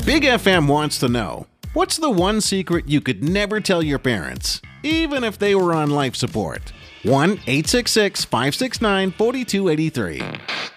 Big FM wants to know, what's the one secret you could never tell your parents, even if they were on life support? 1-866-569-4283.